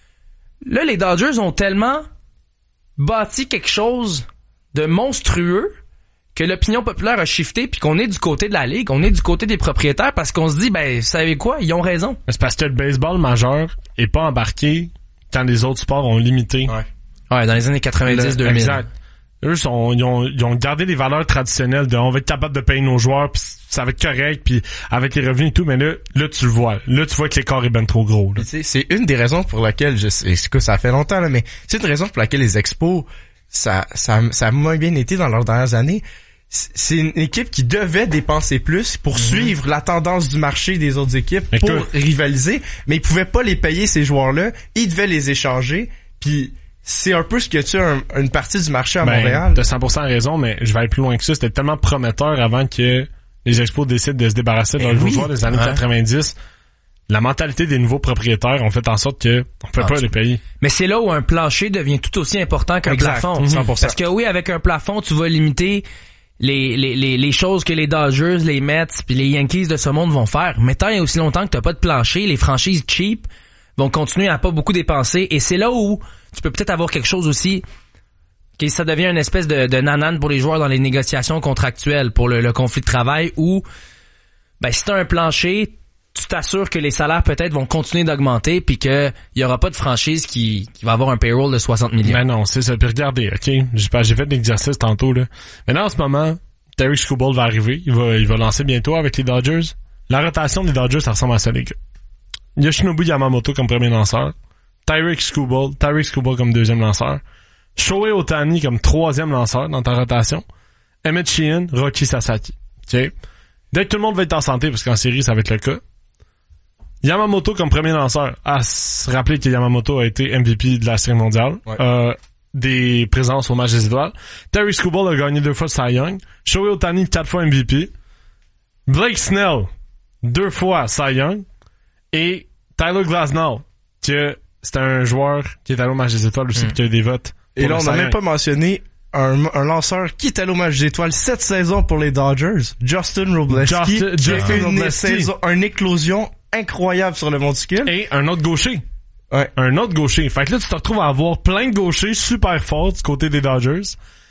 Là, les Dodgers ont tellement bâti quelque chose de monstrueux que l'opinion populaire a shifté puis qu'on est du côté de la ligue, on est du côté des propriétaires parce qu'on se dit, ben, vous savez quoi, ils ont raison. C'est parce que le baseball majeur est pas embarqué quand les autres sports ont limité. Ouais, ouais dans les années quatre-vingt-dix deux mille. Exact. Eux, sont, ils, ont, ils ont gardé les valeurs traditionnelles de on va être capable de payer nos joueurs pis ça va être correct puis avec les revenus et tout, mais là, là tu le vois. Là, tu vois que l'écart est ben trop gros. Là. C'est une des raisons pour laquelle, je sais, que ça fait longtemps, là, mais c'est une raison pour laquelle les Expos, ça, ça, ça a moins bien été dans leurs dernières années. C'est une équipe qui devait dépenser plus pour mm-hmm. suivre la tendance du marché des autres équipes mais pour que... rivaliser, mais ils pouvaient pas les payer ces joueurs-là, ils devaient les échanger, puis c'est un peu ce que tu as un, une partie du marché à ben, Montréal. T'as cent pour cent raison, mais je vais aller plus loin que ça. C'était tellement prometteur avant que les Expos décident de se débarrasser de leurs oui. joueurs des années ouais. quatre-vingt-dix. La mentalité des nouveaux propriétaires ont fait en sorte que on peut ah, pas les payer. Mais c'est là où un plancher devient tout aussi important qu'un exact, plafond. cent pour cent. Parce que oui, avec un plafond, tu vas limiter les, les, les, les choses que les Dodgers, les Mets puis les Yankees de ce monde vont faire. Mais tant et aussi longtemps que t'as pas de plancher, les franchises cheap vont continuer à pas beaucoup dépenser. Et c'est là où tu peux peut-être avoir quelque chose aussi que ça devient une espèce de, de nanane pour les joueurs dans les négociations contractuelles pour le, le conflit de travail où ben si t'as un plancher, tu t'assures que les salaires peut-être vont continuer d'augmenter puis que il y aura pas de franchise qui, qui va avoir un payroll de soixante millions. Ben non, c'est ça. Puis regardez, ok, j'ai, j'ai fait l'exercice tantôt là. Maintenant en ce moment, Tarik Skubal va arriver, il va, il va lancer bientôt avec les Dodgers. La rotation des Dodgers, ça ressemble à ça les gars. Yoshinobu Yamamoto comme premier lanceur, Tarik Skubal, Tarik Skubal comme deuxième lanceur, Shohei Ohtani comme troisième lanceur dans ta rotation, Emmett Sheehan, Roki Sasaki. Okay. Dès que tout le monde va être en santé, parce qu'en série, ça va être le cas, Yamamoto comme premier lanceur. À se rappeler que Yamamoto a été M V P de la série mondiale. Ouais. Euh, des présences au match des étoiles. Tarik Skubal a gagné deux fois le Cy Young. Shohei Ohtani, quatre fois M V P. Blake Snell, deux fois Cy Young. Et Tyler Glasnow, que c'est un joueur qui est allé au match des étoiles aussi, mm. qui a eu des votes. Et là, on n'a même pas mentionné un, un lanceur qui est allé au match des étoiles cette saison pour les Dodgers, Justin Robleski, Just, qui a fait une, saison, une éclosion incroyable sur le monticule. Et un autre gaucher. Ouais. Un autre gaucher. Fait que là, tu te retrouves à avoir plein de gauchers super forts du côté des Dodgers.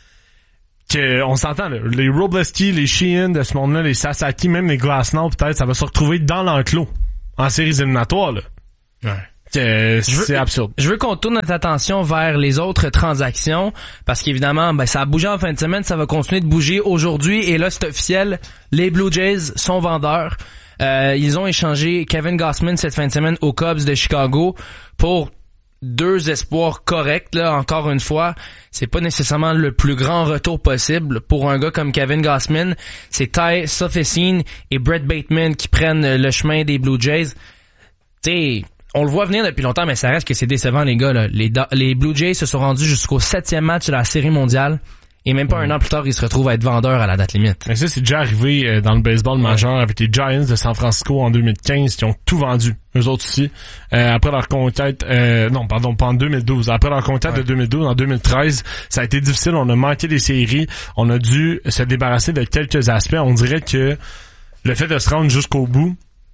Que, on s'entend, là, les Robleski, les Sheehan de ce monde-là, les Sasaki, même les Glasnow, peut-être, ça va se retrouver dans l'enclos. En séries éliminatoires, là. Ouais. Que, Je veux- c'est absurde. Je veux qu'on tourne notre attention vers les autres transactions parce qu'évidemment, ben, ça a bougé en fin de semaine, ça va continuer de bouger aujourd'hui et là, c'est officiel, les Blue Jays sont vendeurs. Euh, ils ont échangé Kevin Gausman cette fin de semaine aux Cubs de Chicago pour deux espoirs corrects, là, encore une fois. C'est pas nécessairement le plus grand retour possible pour un gars comme Kevin Gausman. C'est Ty Sofficine et Brett Bateman qui prennent le chemin des Blue Jays. T'sais, on le voit venir depuis longtemps, mais ça reste que c'est décevant, les gars, là. Les, les Blue Jays se sont rendus jusqu'au septième match de la Série mondiale. Et même pas un an plus tard, ils se retrouvent à être vendeurs à la date limite. Mais ça, c'est déjà arrivé euh, dans le baseball majeur avec les Giants de San Francisco en deux mille quinze qui ont tout vendu, eux autres aussi. Euh, après leur conquête, euh, non, pardon, pas en deux mille douze. Après leur conquête ouais. de deux mille douze, en deux mille treize, ça a été difficile. On a manqué des séries. On a dû se débarrasser de quelques aspects. On dirait que le fait de se rendre jusqu'au bout,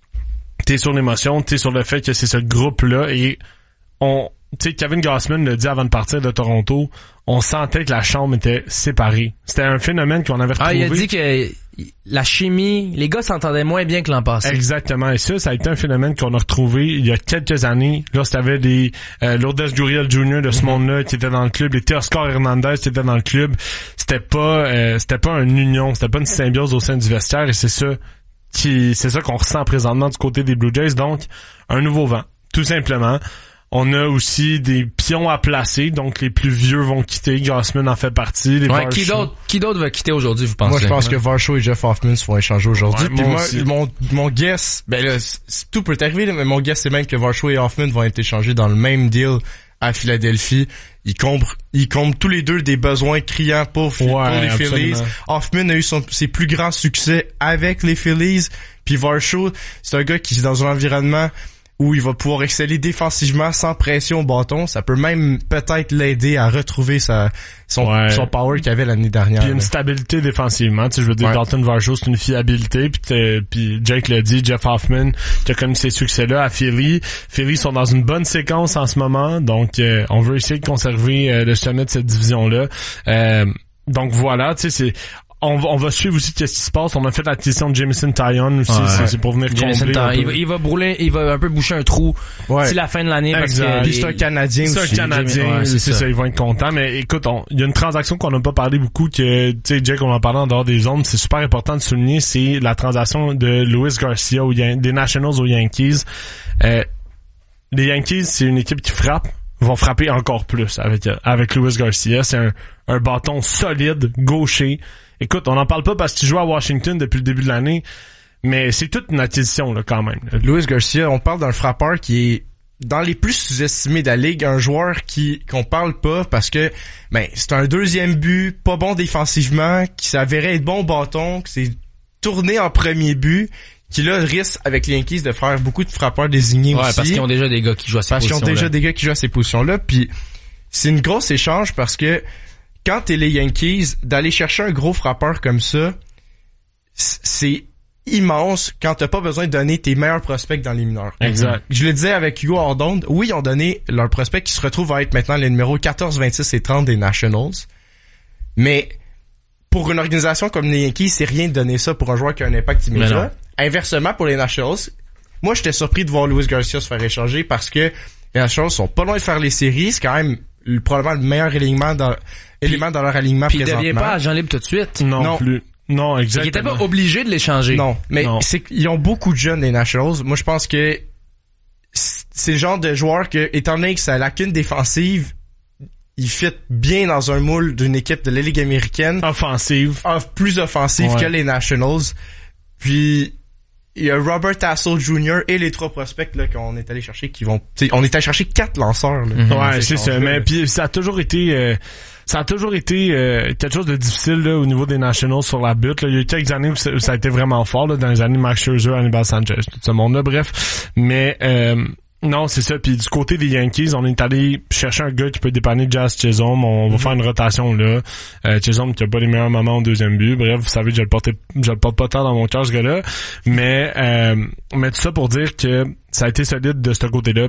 t'es sur l'émotion, t'es sur le fait que c'est ce groupe-là et on... Tu sais, Kevin Gausman l'a dit avant de partir de Toronto, on sentait que la chambre était séparée. C'était un phénomène qu'on avait retrouvé. Ah, il a dit que la chimie, les gars s'entendaient moins bien que l'an passé. Exactement. Et ça, ça a été un phénomène qu'on a retrouvé il y a quelques années. Lorsque t'avais les euh, Lourdes Gurriel junior de ce mm-hmm. monde-là qui était dans le club, les Teoscar Hernandez qui étaient dans le club. C'était pas, euh, c'était pas une union, c'était pas une symbiose au sein du vestiaire. Et c'est ça qui, c'est ça qu'on ressent présentement du côté des Blue Jays. Donc, un nouveau vent, tout simplement. On a aussi des pions à placer, donc les plus vieux vont quitter. Gausman en fait partie. Les ouais, qui d'autre, qui d'autre va quitter aujourd'hui, vous pensez? Moi, je pense ouais. que Varsho et Jeff Hoffman se vont échanger aujourd'hui. Ouais, Puis moi moi, mon, mon guess, ben là, c'est, tout peut arriver, là, mais mon guess, c'est même que Varsho et Hoffman vont être échangés dans le même deal à Philadelphie. Ils comblent, ils comblent tous les deux des besoins criants pour, ouais, pour les absolument. Phillies. Hoffman a eu son, ses plus grands succès avec les Phillies. Puis Varsho, c'est un gars qui est dans un environnement où il va pouvoir exceller défensivement sans pression au bâton. Ça peut même peut-être l'aider à retrouver sa, son, ouais. son power qu'il avait l'année dernière. Puis une stabilité défensivement. Tu sais, je veux dire, ouais. Dalton Varsho, c'est une fiabilité. Puis, puis Jake l'a dit, Jeff Hoffman, qui a connu ces succès-là à Philly. Philly sont dans une bonne séquence en ce moment. Donc, euh, on veut essayer de conserver euh, le sommet de cette division-là. Euh, donc voilà, tu sais, c'est... On va, on va suivre aussi qu'est-ce qui se passe. On a fait l'acquisition de Jameson Taillon aussi, ouais. c'est, c'est pour venir Jameson combler. Il va, il va brûler, il va un peu boucher un trou ouais. d'ici la fin de l'année. Parce que Puis c'est un Canadien c'est aussi. C'est un Canadien, ouais, c'est, c'est ça. ça. Ils vont être contents. Mais écoute, il y a une transaction qu'on n'a pas parlé beaucoup, que tu sais, Jake, on en parlait en dehors des zones. C'est super important de souligner, c'est la transaction de Luis Garcia aux Yan- des Nationals aux Yankees. Euh, les Yankees, c'est une équipe qui frappe. Vont frapper encore plus avec avec Luis Garcia. C'est un, un bâton solide, gaucher. Écoute, on n'en parle pas parce qu'il joue à Washington depuis le début de l'année, mais c'est toute une acquisition là quand même. Luis Garcia, on parle d'un frappeur qui est dans les plus sous-estimés de la ligue, un joueur qui qu'on parle pas parce que ben c'est un deuxième but, pas bon défensivement, qui s'avérait être bon au bâton, qui s'est tourné en premier but. Qui là risque avec les Yankees de faire beaucoup de frappeurs désignés ouais, aussi. parce qu'ils ont déjà des gars qui jouent à ces parce positions-là. Parce qu'ils ont déjà des gars qui jouent à ces positions-là. Puis c'est une grosse échange parce que quand t'es les Yankees, d'aller chercher un gros frappeur comme ça, c'est immense quand t'as pas besoin de donner tes meilleurs prospects dans les mineurs. Exact. Je le disais avec Hugo Ordonne, oui, ils ont donné leur prospect qui se retrouve à être maintenant les numéros quatorze, vingt-six et trente des Nationals. Mais pour une organisation comme les Yankees, c'est rien de donner ça pour un joueur qui a un impact immédiat. Inversement, pour les Nationals, moi, j'étais surpris de voir Luis Garcia se faire échanger parce que les Nationals sont pas loin de faire les séries. C'est quand même le, probablement le meilleur élément dans, puis, élément dans leur alignement puis présentement. Puis il devient pas agent libre tout de suite. Non, non. plus. Non, exactement. Il était pas obligé de l'échanger. Non, mais non. c'est ils ont beaucoup de jeunes, les Nationals. Moi, je pense que c'est le genre de joueur que, étant donné que sa lacune défensive, il fit bien dans un moule d'une équipe de la Ligue américaine. Offensive. Plus offensive ouais. que les Nationals. Puis, il y a Robert Tassel junior et les trois prospects là qu'on est allé chercher qui vont on est allé chercher quatre lanceurs là. Mm-hmm. Ouais, c'est ça, mais puis ça a toujours été euh, ça a toujours été euh, quelque chose de difficile là au niveau des Nationals sur la butte là. Il y a eu quelques années où ça, où ça a été vraiment fort là, dans les années Max Scherzer, Anibal Sanchez, tout ce monde là, bref. Mais euh, non, c'est ça. Puis du côté des Yankees, on est allé chercher un gars qui peut dépanner Jazz Chisholm. On va mm-hmm. faire une rotation là. Euh, Chisholm qui a pas les meilleurs moments au deuxième but. Bref, vous savez, je le portais, je le porte pas tant dans mon cœur ce gars-là. Mais, euh, mais tout ça pour dire que ça a été solide de ce côté-là.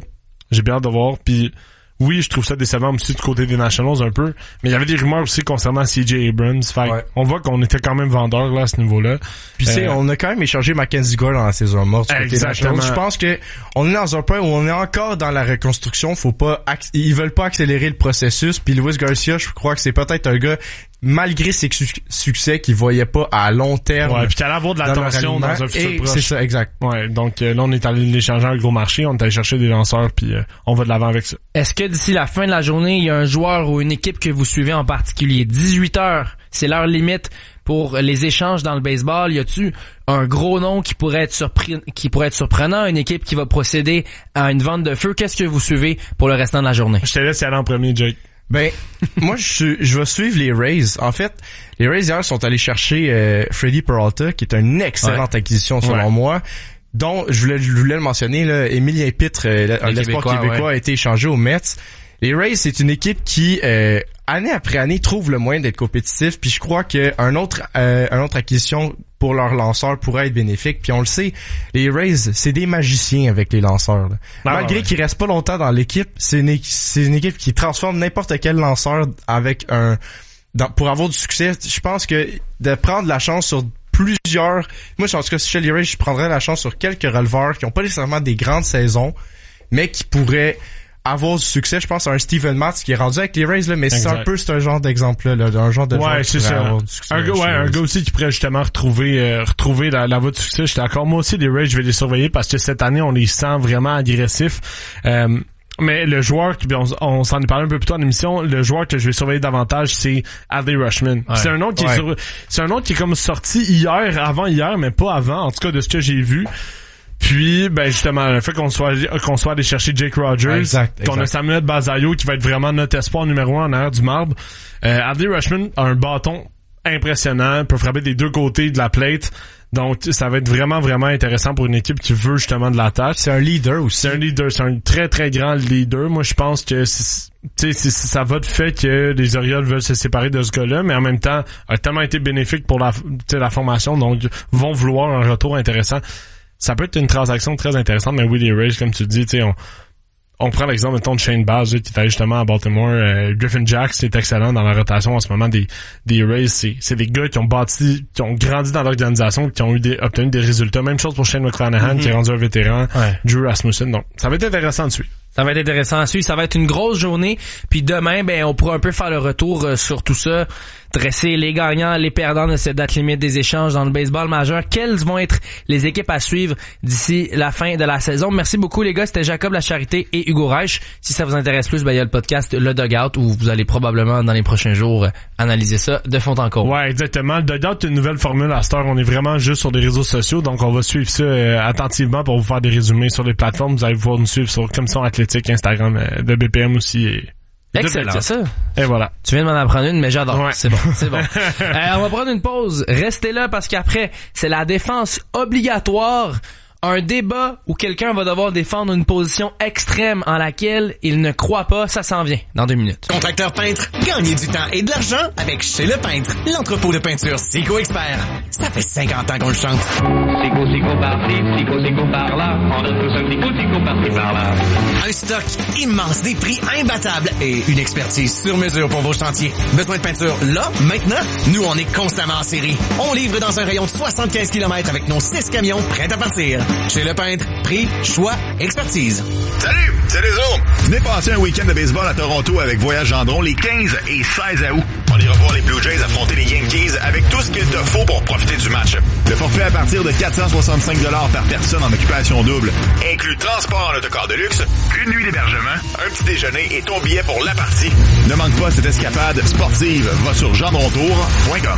J'ai bien hâte de voir. Puis oui, je trouve ça décevant aussi du côté des Nationals un peu, mais il y avait des rumeurs aussi concernant C J Abrams. Fait ouais. On voit qu'on était quand même vendeurs là à ce niveau-là. Puis c'est, euh, on a quand même échangé Mackenzie Gore dans la saison morte. Exactement. Je pense que on est dans un point où on est encore dans la reconstruction. Faut pas, ils veulent pas accélérer le processus. Puis Luis Garcia, je crois que c'est peut-être un gars, malgré ses su- succès, qu'il voyait pas à long terme. Ouais, puis qu'il allait avoir de l'attention dans, dans un futur proche. C'est ça, exact. Ouais, donc euh, là on est allé l'échanger un gros marché, on est allé chercher des lanceurs, puis euh, on va de l'avant avec ça. Est-ce que d'ici la fin de la journée, il y a un joueur ou une équipe que vous suivez en particulier? dix-huit heures, c'est l'heure limite pour les échanges dans le baseball. Y a-tu un gros nom qui pourrait être surpris, qui pourrait être surprenant, une équipe qui va procéder à une vente de feu? Qu'est-ce que vous suivez pour le restant de la journée? Je te laisse y aller en premier, Jake. Ben, moi, je, je vais suivre les Rays. En fait, les Rays hier sont allés chercher euh, Freddie Peralta, qui est une excellente ouais. acquisition selon ouais. moi. Dont je voulais, je voulais le mentionner, là, Émilien Pitre, euh, l'espoir québécois, québécois ouais. a été échangé aux Mets. Les Rays, c'est une équipe qui, euh, année après année, trouve le moyen d'être compétitif. Puis je crois qu'un autre, euh, un autre acquisition pour leurs lanceurs pourrait être bénéfique. Puis on le sait, les Rays, c'est des magiciens avec les lanceurs. Là. Ah, Malgré ouais. qu'ils restent pas longtemps dans l'équipe, c'est une, c'est une équipe qui transforme n'importe quel lanceur avec un, dans, pour avoir du succès. Je pense que de prendre la chance sur plusieurs, moi en tout cas si chez les Rays, je prendrais la chance sur quelques releveurs qui ont pas nécessairement des grandes saisons, mais qui pourraient avoir du succès. Je pense à un Steven Matz qui est rendu avec les Rays là, mais exact. c'est un peu c'est un genre d'exemple là, un genre de ouais c'est ça un gars ouais un gars aussi qui pourrait justement retrouver euh, retrouver la, la voie de succès. J'étais d'accord, moi aussi les Rays je vais les surveiller parce que cette année on les sent vraiment agressifs. Euh, mais le joueur qui on, on s'en est parlé un peu plus tôt en émission, le joueur que je vais surveiller davantage c'est Adley Rutschman. Ouais. C'est un nom qui ouais. est sur, c'est un nom qui est comme sorti hier, avant hier mais pas avant en tout cas de ce que j'ai vu. Puis, ben justement, le fait qu'on soit qu'on soit allé chercher Jake Rogers, exact, exact. qu'on a Samuel Bazayo qui va être vraiment notre espoir numéro un en arrière du marbre. Euh, Adley Rutschman a un bâton impressionnant, peut frapper des deux côtés de la plate. Donc, ça va être vraiment, vraiment intéressant pour une équipe qui veut justement de l'attaque. C'est un leader aussi. C'est un leader, c'est un très, très grand leader. Moi, je pense que c'est, tu sais, ça va de fait que les Orioles veulent se séparer de ce gars-là, mais en même temps, a tellement été bénéfique pour la, la formation, donc vont vouloir un retour intéressant. Ça peut être une transaction très intéressante, mais oui, les Rays, comme tu dis, tu sais, on, on prend l'exemple, mettons, de Shane Baz, qui était justement à Baltimore. Euh, Griffin Jax, c'est excellent dans la rotation en ce moment des, des Rays. C'est, c'est des gars qui ont bâti, qui ont grandi dans l'organisation, qui ont eu des, obtenu des résultats. Même chose pour Shane McClanahan, mm-hmm. qui est rendu un vétéran. Ouais. Drew Rasmussen. Donc, ça va être intéressant de suivre. Ça va être intéressant à suivre. Ça va être une grosse journée. Puis demain, ben, on pourra un peu faire le retour euh, sur tout ça. Dresser les gagnants, les perdants de cette date limite des échanges dans le baseball majeur. Quelles vont être les équipes à suivre d'ici la fin de la saison? Merci beaucoup, les gars. C'était Jacob Lacharité et Hugo Reich. Si ça vous intéresse plus, ben, il y a le podcast Le Dugout où vous allez probablement, dans les prochains jours, analyser ça de fond en comble. Ouais, exactement. Le Dugout est une nouvelle formule à cette heure. On est vraiment juste sur les réseaux sociaux. Donc, on va suivre ça euh, attentivement pour vous faire des résumés sur les plateformes. Vous allez pouvoir nous suivre sur Commission Athlétique, Instagram euh, de B P M aussi. Et excellent, ça. Et voilà. Tu viens de m'en apprendre une, mais j'adore. Ouais. C'est bon, c'est bon. euh, on va prendre une pause. Restez là parce qu'après, c'est la défense obligatoire. Un débat où quelqu'un va devoir défendre une position extrême en laquelle il ne croit pas, ça s'en vient dans deux minutes. Contracteur peintre, gagnez du temps et de l'argent avec Chez Le Peintre, l'entrepôt de peinture Sico Expert. Ça fait cinquante ans qu'on le chante. Sico, Sico par-ci, Sico, Sico par-là, on donne tous un Sico, Sico par-ci, par-là. Un stock immense, des prix imbattables et une expertise sur mesure pour vos chantiers. Besoin de peinture là, maintenant? Nous, on est constamment en série. On livre dans un rayon de soixante-quinze kilomètres avec nos six camions prêts à partir. Chez Le Peintre, prix, choix, expertise. Salut, c'est les autres. Venez passer un week-end de baseball à Toronto avec Voyage Gendron les quinze et seize août. On ira voir les Blue Jays affronter les Yankees avec tout ce qu'il te faut pour profiter du match. Le forfait à partir de quatre cent soixante-cinq dollars par personne en occupation double inclut transport en autocar de luxe, une nuit d'hébergement, un petit déjeuner et ton billet pour la partie. Ne manque pas cette escapade sportive. Va sur gendrontour point com.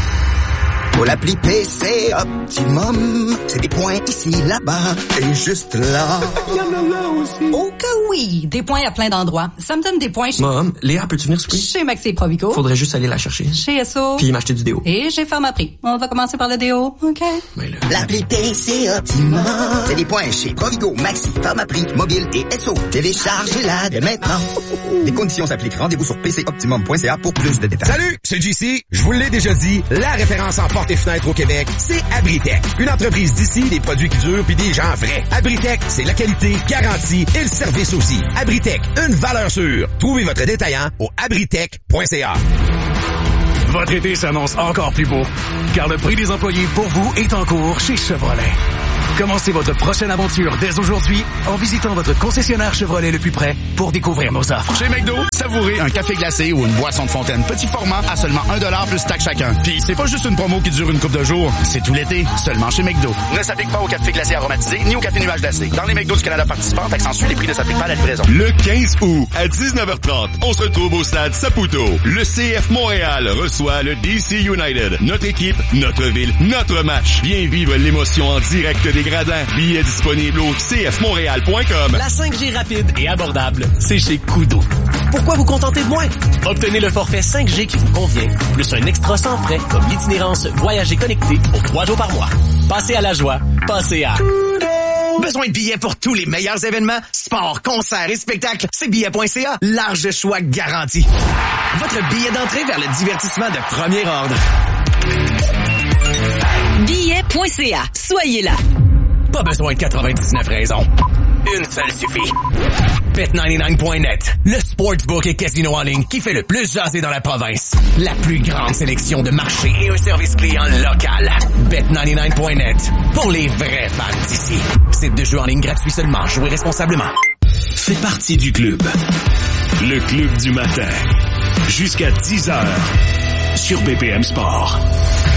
Pour l'appli P C Optimum, c'est des points ici, là-bas et juste là. Il y en a là aussi. Oh que oui, des points à plein d'endroits. Ça me donne des points chez... Mom, Léa, peux-tu venir souper? Chez Maxi Provigo. Faudrait juste aller la chercher. Chez S O. Puis m'acheter du déo. Et chez Pharmaprix. On va commencer par le déo, OK? Mais là... L'appli P C Optimum, c'est des points chez Provigo, Maxi, Pharmaprix, Mobile et S O. Téléchargez-la dès maintenant. Les conditions s'appliquent. Rendez-vous sur p c optimum point c a pour plus de détails. Salut, c'est J C. Je vous l'ai déjà dit, la référence en portes et fenêtres au Québec, c'est Abritech. Une entreprise d'ici, des produits qui durent puis des gens vrais. Abritech, c'est la qualité, garantie et le service aussi. Abritech, une valeur sûre. Trouvez votre détaillant au abritech point c a. Votre été s'annonce encore plus beau, car le prix des employés pour vous est en cours chez Chevrolet. Commencez votre prochaine aventure dès aujourd'hui en visitant votre concessionnaire Chevrolet le plus près pour découvrir nos offres. Chez McDo, savourez un café glacé ou une boisson de fontaine petit format à seulement un dollar plus taxe chacun. Puis c'est pas juste une promo qui dure une couple de jours, c'est tout l'été, seulement chez McDo. Ne s'applique pas au café glacé aromatisé ni au café nuage glacé. Dans les McDo du Canada participants, accentue les prix ne s'appliquent pas à la livraison. Le quinze août, à dix-neuf heures trente, on se retrouve au stade Saputo. Le C F Montréal reçoit le D C United. Notre équipe, notre ville, notre match. Viens vivre l'émotion en direct des gradins. Billets disponibles au c f montréal point com. La cinq G rapide et abordable, c'est chez Koodo. Pourquoi vous contenter de moins? Obtenez le forfait cinq G qui vous convient, plus un extra sans frais comme l'itinérance Voyager connecté pour trois jours par mois. Passez à la joie, passez à Koodo. Besoin de billets pour tous les meilleurs événements, sports, concerts et spectacles, c'est billets point c a. Large choix garanti. Votre billet d'entrée vers le divertissement de premier ordre. billets point c a. Soyez là. Pas besoin de quatre-vingt-dix-neuf raisons. Une seule suffit. Bet quatre-vingt-dix-neuf point net, le sportsbook et casino en ligne qui fait le plus jaser dans la province. La plus grande sélection de marchés et un service client local. Bet quatre-vingt-dix-neuf point net, pour les vrais fans d'ici. Site de jeu en ligne gratuit seulement. Jouez responsablement. Fais partie du club. Le club du matin. Jusqu'à dix heures. Sur B P M Sport.